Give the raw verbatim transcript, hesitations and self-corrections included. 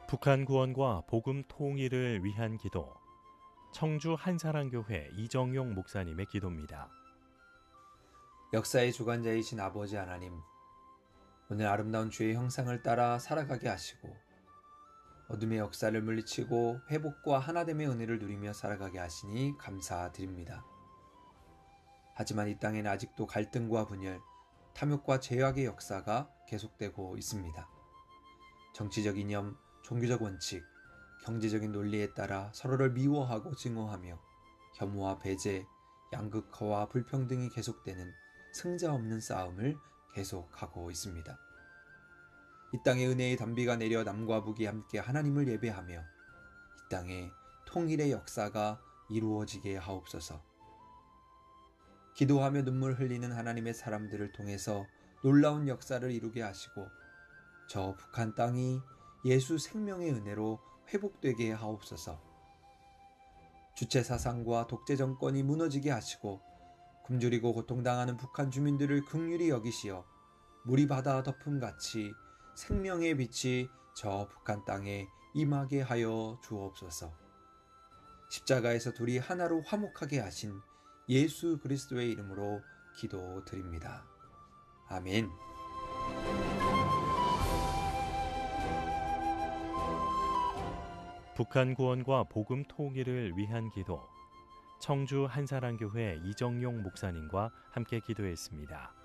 북한 구원과 복음 통일을 위한 기도. 청주 한사랑교회 이정용 목사님의 기도입니다. 역사의 주관자이신 아버지 하나님, 오늘 아름다운 주의 형상을 따라 살아가게 하시고 어둠의 역사를 물리치고 회복과 하나됨의 은혜를 누리며 살아가게 하시니 감사드립니다. 하지만 이 땅에는 아직도 갈등과 분열, 탐욕과 죄악의 역사가 계속되고 있습니다. 정치적 이념, 종교적 원칙, 경제적인 논리에 따라 서로를 미워하고 증오하며 혐오와 배제, 양극화와 불평등이 계속되는 승자 없는 싸움을 계속하고 있습니다. 이 땅에 은혜의 단비가 내려 남과 북이 함께 하나님을 예배하며 이 땅에 통일의 역사가 이루어지게 하옵소서. 기도하며 눈물 흘리는 하나님의 사람들을 통해서 놀라운 역사를 이루게 하시고 저 북한 땅이 예수 생명의 은혜로 회복되게 하옵소서. 주체 사상과 독재 정권이 무너지게 하시고 굶주리고 고통당하는 북한 주민들을 긍휼히 여기시어 물이 바다 덮음같이 생명의 빛이 저 북한 땅에 임하게 하여 주옵소서. 십자가에서 둘이 하나로 화목하게 하신 예수 그리스도의 이름으로 기도드립니다. 아멘. 북한 구원과 복음 통일을 위한 기도. 청주 한사랑교회 이정용 목사님과 함께 기도했습니다.